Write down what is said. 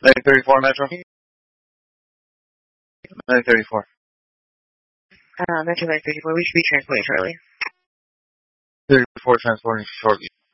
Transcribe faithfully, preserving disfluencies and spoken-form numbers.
nine thirty-four Metro. nine thirty-four. Uh, Metro nine thirty-four. We should be transporting shortly. thirty-four transporting shortly.